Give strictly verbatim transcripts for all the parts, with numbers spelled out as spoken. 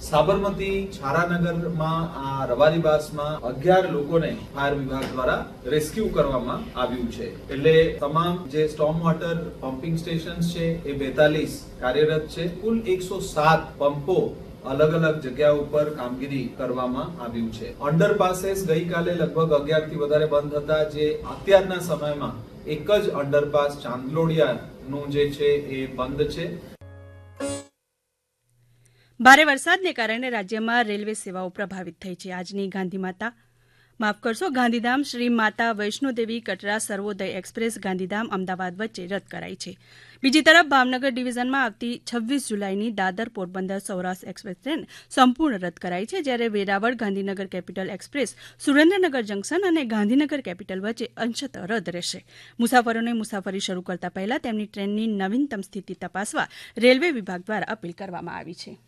સાબરમતી છારાનગરમાં આ રવારી બાસમાં અગિયાર લોકોને ફાયર વિભાગ દ્વારા રેસ્ક્યુ કરવામાં આવ્યું છે. એટલે તમામ જે સ્ટોર્મ વોટર પમ્પિંગ સ્ટેશન છે એ બેતાલીસ કાર્યરત છે. કુલ એકસો સાત પંપો અલગ અલગ જગ્યા ઉપર કામગીરી કરવામાં આવ્યું છે. અંડરપાસીસ ગઈકાલે લગભગ અગિયાર થી વધારે બંધ હતા, જે અત્યારના સમયમાં એક જ અંડરપાસ ચાંદલોડિયાનું જે છે એ બંધ છે. ભારે વરસાદને કારણે રાજ્યમાં રેલવે સેવાઓ પ્રભાવિત થઈ છે. આજની ગાંધી માતા માફ કરશો ગાંધીધામ શ્રી માતા વૈષ્ણોદેવી કટરા સર્વોદય એક્સપ્રેસ ગાંધીધામ અમદાવાદ વચ્ચે રદ કરાઈ છે. બીજી તરફ ભાવનગર ડિવિઝનમાં આવતી છવ્વીસ જુલાઈની દાદર પોરબંદર સૌરાષ્ટ્ર એક્સપ્રેસ ટ્રેન સંપૂર્ણ રદ કરાઈ છે, જ્યારે Veraval Gandhinagar capital express Surendranagar junction અને ગાંધીનગર કેપિટલ વચ્ચે અંશતઃ રદ રહેશે. મુસાફરોને મુસાફરી શરૂ કરતા પહેલા તેમની ટ્રેનની નવીનતમ સ્થિતિ તપાસવા રેલવે વિભાગ દ્વારા અપીલ કરવામાં આવી છે.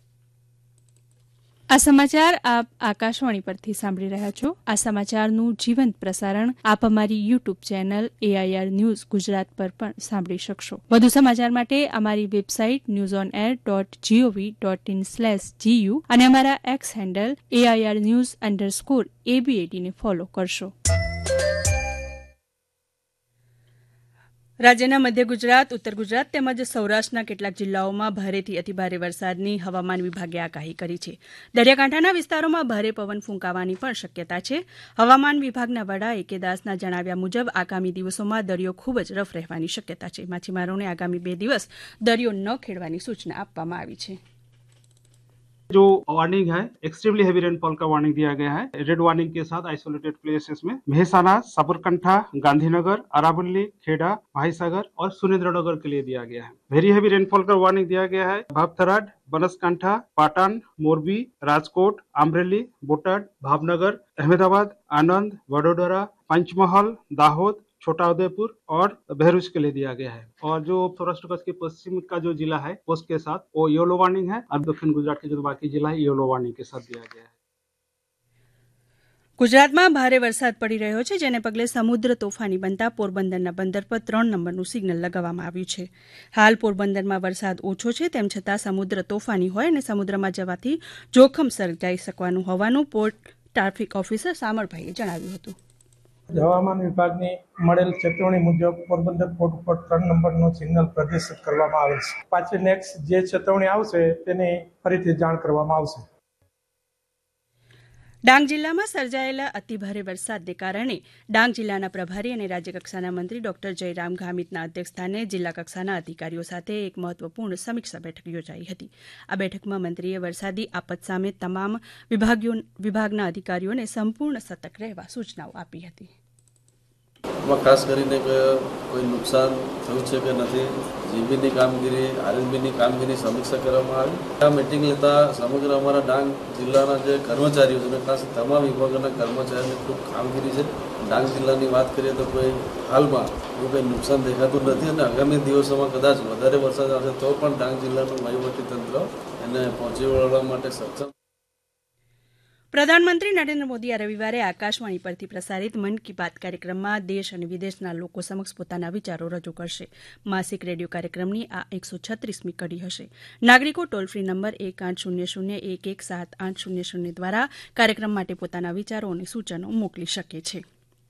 આ સમાચાર આપ આકાશવાણી પરથી સાંભળી રહ્યા છો. આ સમાચારનું જીવંત પ્રસારણ આપ અમારી YouTube channel AIR news Gujarat પર પણ સાંભળી શકશો. વધુ સમાચાર માટે અમારી website news on air dot GOV dot in slash GU અને અમારા x handle AIR news underscore એબીએડીને follow કરશો. રાજ્યના મધ્ય ગુજરાત, ઉત્તર ગુજરાત તેમજ સૌરાષ્ટ્રના કેટલાક જિલ્લાઓમાં ભારેથી અતિભારે વરસાદની હવામાન વિભાગે આગાહી કરી છે. દરિયાકાંઠાના વિસ્તારોમાં ભારે પવન ફૂંકાવાની પણ શક્યતા છે. હવામાન વિભાગના વડા એ કે દાસના જણાવ્યા મુજબ આગામી દિવસોમાં દરિયો ખૂબ જ રફ રહેવાની શક્યતા છે. માછીમારોને આગામી બે દિવસ દરિયો ન ખેડવાની સૂચના આપવામાં આવી છે. जो वार्निंग है एक्सट्रीमली हेवी रेनफॉल का वार्निंग दिया गया है. रेड वार्निंग के साथ आइसोलेटेड प्लेसेस में मेहसाना, साबरकांठा, गांधीनगर, अरावली, खेड़ा, भाईसागर और सुरेंद्रनगर के लिए दिया गया है. वेरी हेवी रेनफॉल का वार्निंग दिया गया है भावथराड, बनासकांठा, पाटन, मोरबी, राजकोट, अमरेली, बोटाड, भावनगर, अहमदाबाद, आनंद, वडोदरा, पंचमहल, दाहोद, छोटा उदयपुर और बहरूच के लिए दिया गया है. और जो सौराष्ट्र कच्छ के पश्चिम का जो जिला है उसके साथ वो येलो वार्निंग है और दक्षिण गुजरात के जो बाकी जिला है येलो वार्निंग के साथ दिया गया है. ગુજરાતમાં ભારે વરસાદ પડી રહ્યો છે, જેને પગલે સમુદ્ર તોફાની બનતા પોરબંદરના બંદર પર ત્રણ નંબરનું સિગ્નલ લગાવવામાં આવ્યું છે. હાલ પોરબંદરમાં વરસાદ ઓછો છે, તેમ છતાં સમુદ્ર તોફાની હોય અને સમુદ્રમાં જવાથી જોખમ સર્જાઈ શકવાનું હોવાનું પોર્ટ ટ્રાફિક ઓફિસર સામળભાઈએ જણાવ્યું હતું. હવામાન વિભાગની મળેલ ચેતવણી મુજબ પોરબંદર પોર્ટ ઉપર ત્રણ નંબરનું સિગ્નલ પ્રદર્શિત કરવામાં આવેલ છે. પાછી નેક્સ્ટ જે ચેતવણી આવશે તેની ફરીથી જાણ કરવામાં આવશે. ડાંગ જિલ્લામાં સર્જાયેલા અતિભારે વરસાદને કારણે ડાંગ જિલ્લાના પ્રભારી અને રાજ્યકક્ષાના મંત્રી ડોક્ટર જયરામ ગામિતના અધ્યક્ષસ્થાને જિલ્લા કક્ષાના અધિકારીઓ સાથે એક મહત્વપૂર્ણ સમીક્ષા બેઠક યોજાઈ હતી. આ બેઠકમાં મંત્રીએ વરસાદી આફત સામે તમામ વિભાગના અધિકારીઓને સંપૂર્ણ સતર્ક રહેવા સૂચનાઓ આપી હતી. ખાસ કરીને કોઈ નુકસાન થયું છે કે નથી, જીબીની કામગીરી, આરએસબીની કામગીરી સમીક્ષા કરવામાં આવી. આ મિટિંગ લેતા સમગ્ર અમારા ડાંગ જિલ્લાના જે કર્મચારીઓ છે, ખાસ તમામ વિભાગોના કર્મચારીઓની ખૂબ કામગીરી છે. ડાંગ જિલ્લાની વાત કરીએ તો કોઈ હાલમાં એવું કંઈ નુકસાન દેખાતું નથી અને આગામી દિવસોમાં કદાચ વધારે વરસાદ આવશે તો પણ ડાંગ જિલ્લાનું વહીવટી તંત્ર એને પહોંચી વળવા માટે સક્ષમ. પ્રધાનમંત્રી નરેન્દ્ર મોદી આ રવિવારે આકાશવાણી પરથી પ્રસારિત મન કી બાત કાર્યક્રમમાં દેશ અને વિદેશના લોકો સમક્ષ પોતાના વિચારો રજૂ કરશે. માસિક રેડિયો કાર્યક્રમની આ એકસો છત્રીસમી કડી હશે. નાગરિકો ટોલ ફ્રી નંબર એક આઠ શૂન્ય શૂન્ય એક એક સાત આઠ શૂન્ય શૂન્ય દ્વારા કાર્યક્રમ માટે પોતાના વિચારો અને સૂચનો મોકલી શકે છે.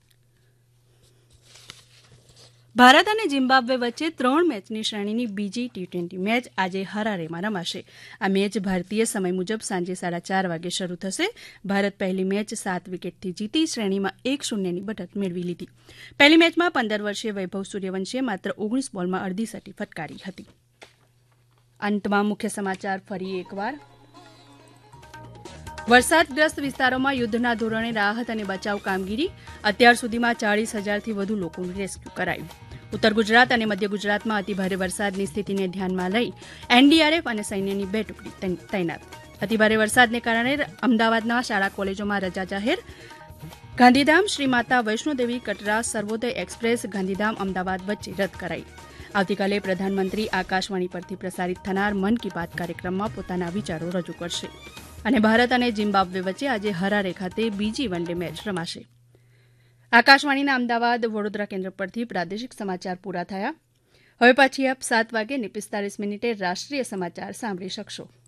ભારત અને ઝિમ્બાબ્વે વચ્ચે ત્રણ મેચની શ્રેણીની બીજી ટી ટ્વેન્ટી મેચ આજે હરારેમાં રમાશે. આ મેચ ભારતીય સમય મુજબ સાંજે સાડા ચાર વાગે શરૂ થશે. ભારત પહેલી મેચ સાત વિકેટથી જીતી શ્રેણીમાં એક શૂન્યની બઢત મેળવી લીધી. પહેલી મેચમાં પંદર વર્ષીય વૈભવ સૂર્યવંશીએ માત્ર ઓગણીસ બોલમાં અડધી સદી ફટકારી હતી. અંતમાં મુખ્ય સમાચાર ફરી એકવાર. વરસાદગ્રસ્ત વિસ્તારોમાં યુદ્ધના ધોરણે રાહત અને બચાવ કામગીરી. અત્યાર સુધીમાં ચાળીસ હજારથી વધુ લોકોનું રેસ્ક્યુ કરાયું. ઉત્તર ગુજરાત અને મધ્ય ગુજરાતમાં અતિભારે વરસાદની સ્થિતિને ધ્યાનમાં લઈ એનડીઆરએફ અને સૈન્યની બે ટુકડી તૈનાત. અતિભારે વરસાદને કારણે અમદાવાદના શાળા કોલેજોમાં રજા જાહેર. ગાંધીધામ શ્રી માતા વૈષ્ણોદેવી કટરા સર્વોદય એક્સપ્રેસ ગાંધીધામ અમદાવાદ વચ્ચે રદ કરાઈ. આવતીકાલે પ્રધાનમંત્રી આકાશવાણી પરથી પ્રસારિત થનાર મન કી બાત કાર્યક્રમમાં પોતાના વિચારો રજૂ કરશે. અને ભારત અને ઝિમ્બાબ્વે વચ્ચે આજે હરારે ખાતે બીજી વન ડે મેચ રમાશે. આકાશવાણીના અમદાવાદ વડોદરા કેન્દ્ર પરથી પ્રાદેશિક સમાચાર પૂરા થયા. હવે પાછી આપ સાત વાગે ને પિસ્તાલીસ મિનિટે રાષ્ટ્રીય સમાચાર સાંભળી શકશો.